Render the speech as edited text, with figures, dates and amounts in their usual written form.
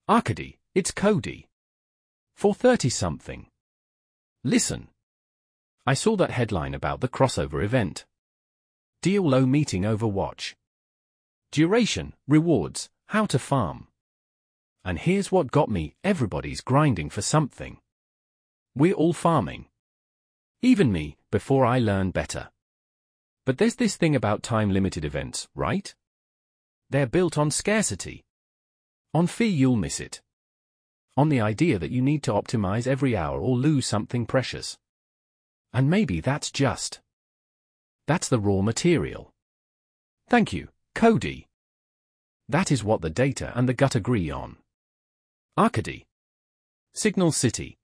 Arkady, it's Cody. 4:30-something. Listen. I saw that headline about the crossover event. Deal low meeting Overwatch. Duration, rewards, how to farm. And here's what got me, everybody's grinding for something. We're all farming. Even me, before I learn better. But there's this thing about time-limited events, right? They're built on scarcity. On fear you'll miss it. On the idea that you need to optimize every hour or lose something precious. And maybe that's the raw material. Thank you, Cody. That is what the data and the gut agree on. Arkady. Signal City.